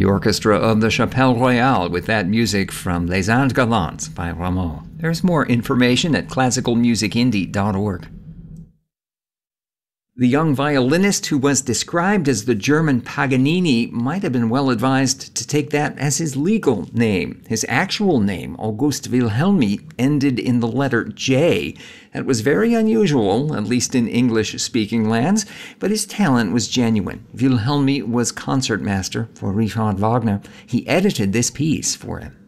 The orchestra of the Chapelle Royale with that music from Les Indes Galantes by Rameau. There's more information at classicalmusicindie.org. The young violinist who was described as the German Paganini might have been well advised to take that as his legal name. His actual name, August Wilhelmi, ended in the letter J. That was very unusual, at least in English-speaking lands, but his talent was genuine. Wilhelmi was concertmaster for Richard Wagner. He edited this piece for him.